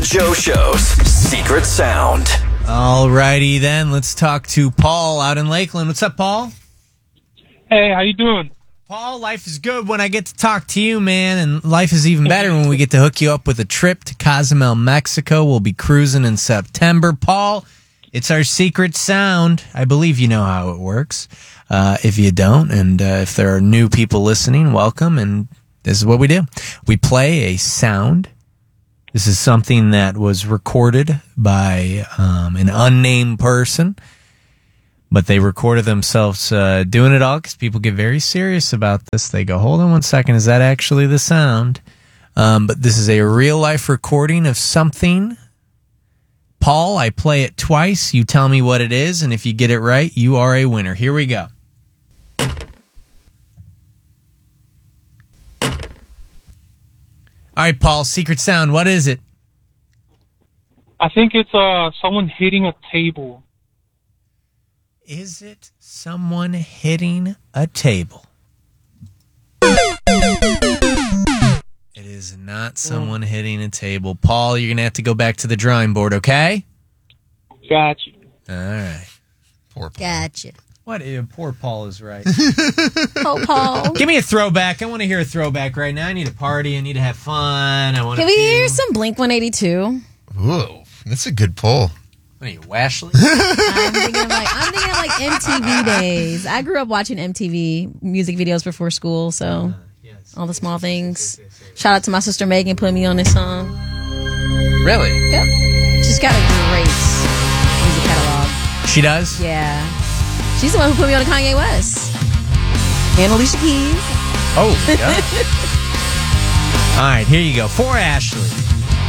Joe Show's secret sound. Alrighty then, let's talk to Paul out in Lakeland. What's up, Paul? Hey, how you doing? Paul, life is good when I get to talk to you, man, and life is even better when we get to hook you up with a trip to Cozumel, Mexico. We'll be cruising in September. Paul, it's our secret sound. I believe you know how it works. If you don't, and if there are new people listening, welcome, and this is what we do. We play a sound. This is something that was recorded by an unnamed person, but they recorded themselves doing it all because people get very serious about this. They go, hold on one second, is that actually the sound? But this is a real-life recording of something. Paul, I play it twice. You tell me what it is, and if you get it right, you are a winner. Here we go. All right, Paul, secret sound, what is it? I think it's someone hitting a table. Is it someone hitting a table? It is not someone hitting a table. Paul, you're going to have to go back to the drawing board, okay? Gotcha. All right. Poor Paul. Gotcha. What? Poor Paul is right. Oh, Paul. Give me a throwback. I want to hear a throwback right now. I need a party. I need to have fun. I want Can to we hear some Blink 182? Ooh, that's a good pull. What are you, Washley? I'm thinking of like MTV days. I grew up watching MTV music videos before school, so all the small things. Shout out to my sister Megan putting me on this song. Really? Yep. She's got a great music catalog. She does? Yeah. She's the one who put me on to Kanye West. And Alicia Keys. Oh, yeah. All right, here you go. For Ashley.